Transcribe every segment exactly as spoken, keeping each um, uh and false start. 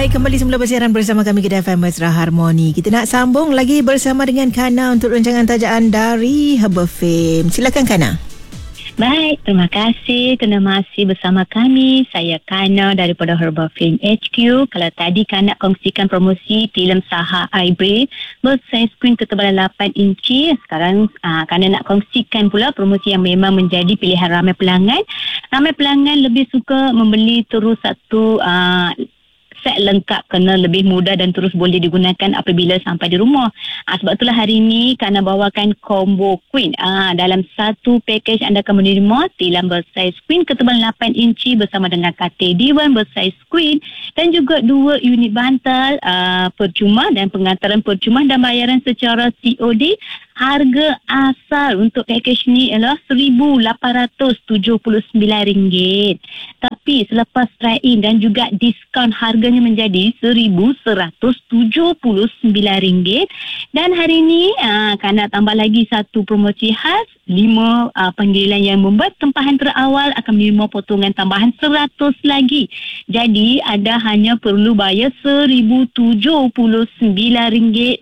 Baik, kembali semula bersiaran bersama kami Kedah F M Mesra Harmoni. Kita nak sambung lagi bersama dengan Kana untuk rancangan tajaan dari Herbal Fame. Silakan Kana. Baik, terima kasih kerana masih bersama kami. Saya Kana daripada Herbal Fame H Q. Kalau tadi Kana kongsikan promosi filem Saha Hybrid bersaiz skrin ketebalan lapan inci. Sekarang aa, Kana nak kongsikan pula promosi yang memang menjadi pilihan ramai pelanggan. Ramai pelanggan lebih suka membeli terus satu aa, set lengkap kerana lebih mudah dan terus boleh digunakan apabila sampai di rumah. Ha, sebab itulah hari ini Kana bawakan combo queen. Ha, dalam satu package anda akan menerima tilam bersaiz queen ketebalan lapan inci bersama dengan katil diwan bersaiz queen dan juga dua unit bantal uh, percuma dan pengantaran percuma dan bayaran secara C O D. Harga asal untuk package ni ialah seribu lapan ratus tujuh puluh sembilan ringgit. Tapi selepas try-in dan juga diskaun harganya menjadi seribu seratus tujuh puluh sembilan ringgit. Dan hari ini uh, Kana tambah lagi satu promosi khas. lima uh, panggilan yang membuat tempahan terawal akan menerima potongan tambahan seratus lagi. Jadi anda hanya perlu bayar seribu tujuh puluh sembilan ringgit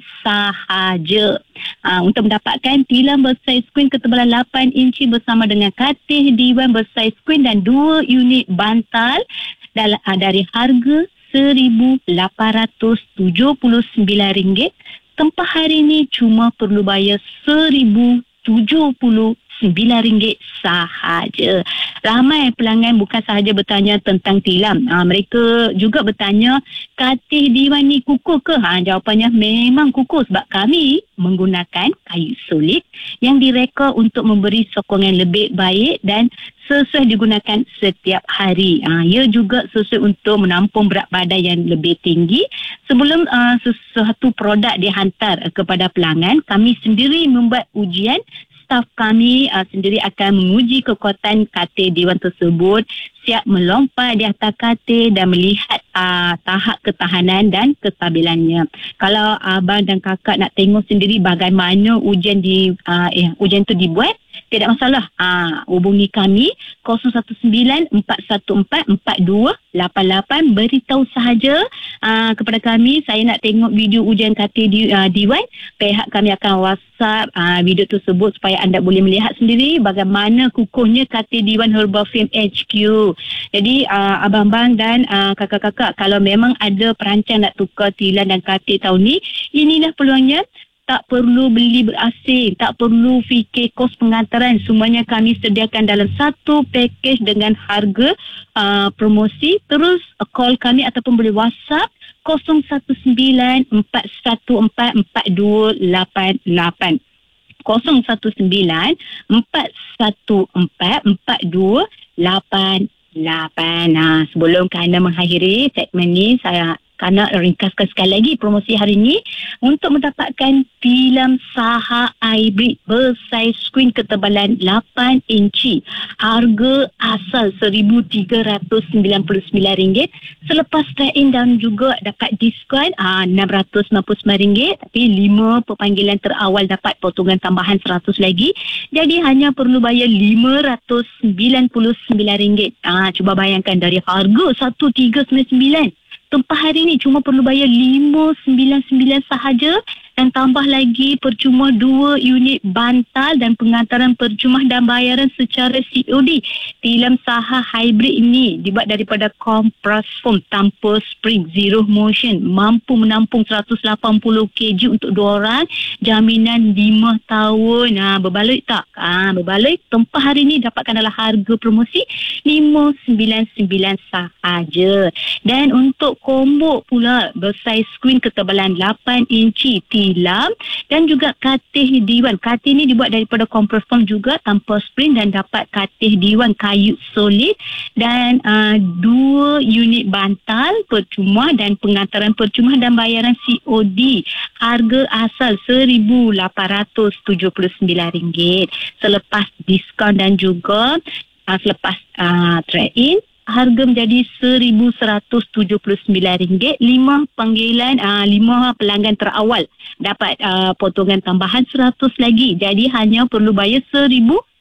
sahaja. Uh, untuk mendapatkan tilam bersaiz queen ketebalan lapan inci bersama dengan katil diwan bersaiz queen dan dua unit bantal dalam, uh, dari harga seribu lapan ratus tujuh puluh sembilan ringgit. Tempah hari ini cuma perlu bayar seribu tujuh puluh sembilan ringgit sahaja. Ramai pelanggan bukan sahaja bertanya tentang tilam. Ha, mereka juga bertanya, katil diwan ni kukuh ke? Ha, jawapannya memang kukuh sebab kami menggunakan kayu solid yang direka untuk memberi sokongan lebih baik dan sesuai digunakan setiap hari. Ha, ia juga sesuai untuk menampung berat badan yang lebih tinggi. Sebelum uh, sesuatu produk dihantar uh, kepada pelanggan, kami sendiri membuat ujian. Staf kami uh, sendiri akan menguji kekuatan katil diwan tersebut, siap melompat di atas katil dan melihat uh, tahap ketahanan dan kestabilannya. Kalau abang dan kakak nak tengok sendiri bagaimana ujian di uh, eh, ujian itu dibuat, tidak masalah. Uh, hubungi kami kosong satu sembilan empat satu empat empat dua lapan lapan. Beritahu sahaja uh, kepada kami, saya nak tengok video ujian katil di, uh, diwan. Pihak kami akan WhatsApp uh, video tersebut supaya anda boleh melihat sendiri bagaimana kukuhnya katil diwan Herbal Fame H Q. Jadi uh, abang-abang dan uh, kakak-kakak, kalau memang ada perancang nak tukar tilam dan katil tahun ni, inilah peluangnya. Tak perlu beli berasing, tak perlu fikir kos pengantaran. Semuanya kami sediakan dalam satu package dengan harga uh, promosi. Terus uh, call kami ataupun boleh WhatsApp kosong satu sembilan empat satu empat empat dua lapan lapan. kosong satu sembilan empat satu empat empat dua lapan lapan. Nah, sebelum Kana mengakhiri segmen ni, saya Kana ringkaskan sekali lagi promosi hari ini untuk mendapatkan tilam Saha Hybrid bersaiz skrin ketebalan lapan inci. Harga asal seribu tiga ratus sembilan puluh sembilan ringgit. Selepas trade-in dan juga dapat diskaun aa, enam ratus sembilan puluh sembilan ringgit. Tapi lima pepanggilan terawal dapat potongan tambahan seratus lagi. Jadi hanya perlu bayar lima ratus sembilan puluh sembilan ringgit. Aa, cuba bayangkan dari harga seribu tiga ratus sembilan puluh sembilan. Tempah hari ni cuma perlu bayar lima ratus sembilan puluh sembilan sahaja dan tambah lagi percuma dua unit bantal dan pengantaran percuma dan bayaran secara C O D. Tilam Saha Hybrid ini dibuat daripada kompres foam tanpa spring, zero motion, mampu menampung seratus lapan puluh kilogram untuk dua orang, jaminan lima tahun. Ha, berbaloi tak? Ha, berbaloi. Tempah hari ni dapatkan adalah harga promosi lima ratus sembilan puluh sembilan sahaja. Dan untuk combo pula bersaiz skrin ketebalan lapan inci tilam dan juga katil diwan. Katil ni dibuat daripada kompres foam juga tanpa spring dan dapat katil diwan kayu solid dan uh, dua unit bantal percuma dan pengantaran percuma dan bayaran C O D. Harga asal seribu lapan ratus tujuh puluh sembilan ringgit. Selepas diskaun dan juga uh, selepas uh, trade-in, harga menjadi seribu seratus tujuh puluh sembilan ringgit. Lima panggilan, uh, lima pelanggan terawal dapat uh, potongan tambahan seratus lagi. Jadi hanya perlu bayar seribu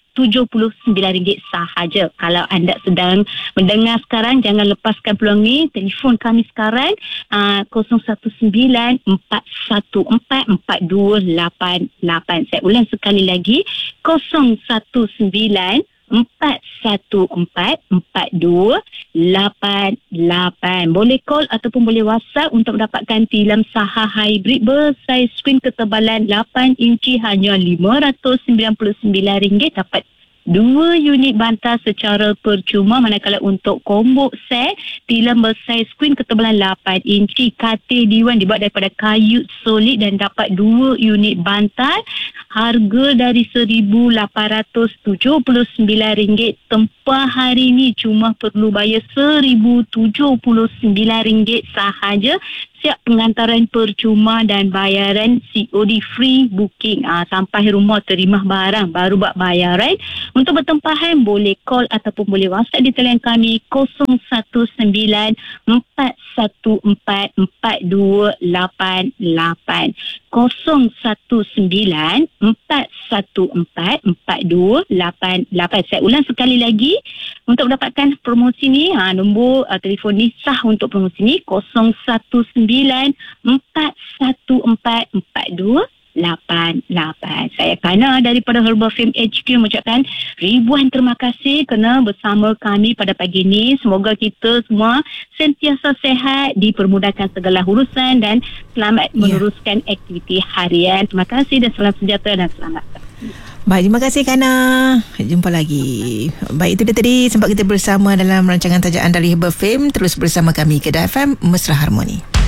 tujuh puluh sembilan ringgit sahaja. Kalau anda sedang mendengar sekarang, jangan lepaskan peluang ni. Telefon kami sekarang uh, kosong satu sembilan empat satu empat empat dua lapan lapan. Saya ulang sekali lagi, kosong satu sembilan empat satu empat empat dua lapan lapan. Boleh call ataupun boleh WhatsApp untuk mendapatkan tilam saha hybrid bersaiz skrin ketebalan lapan inci hanya lima ratus sembilan puluh sembilan ringgit. Dapat dua unit bantal secara percuma, manakala untuk combo set tilam bersaiz skrin ketebalan lapan inci, katil diwan dibuat daripada kayu solid dan dapat dua unit bantal. Harga dari seribu lapan ratus tujuh puluh sembilan ringgit. Tempah hari ini cuma perlu bayar seribu tujuh puluh sembilan ringgit sahaja. Siap pengantaran percuma dan bayaran C O D free booking. Ah, sampai rumah terima barang baru buat bayaran. Untuk bertempahan boleh call ataupun boleh WhatsApp di talian kami kosong satu sembilan empat satu empat empat dua lapan lapan. kosong satu sembilan empat satu empat empat dua lapan lapan. Saya ulang sekali lagi, untuk mendapatkan promosi ni, ha, nombor uh, telefon ni sah untuk promosi ni kosong satu sembilan empat satu empat empat dua lapan lapan. Saya Kana daripada Herbal Fame H Q mengucapkan ribuan terima kasih kerana bersama kami pada pagi ini. Semoga kita semua sentiasa sehat, dipermudahkan segala urusan dan selamat yeah. meneruskan aktiviti harian. Terima kasih dan salam sejahtera dan selamat. Baik, terima kasih Kana. Jumpa lagi. Baik, itu dia tadi sempat kita bersama dalam rancangan tajaan dari Herbal Fame. Terus bersama kami Kedah F M Mesra Harmoni.